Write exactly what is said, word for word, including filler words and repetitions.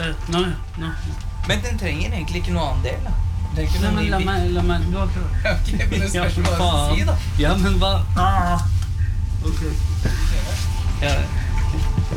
Nå, nå. Men den trenger egentlig ikke noe annen del, da. Den trenger ikke Nei, noe men ny la bit. meg, la meg, du har prøvd. Ok, men det Ja, spørs for hva du faen. sier, da. Ja, men hva? Ah. Ok.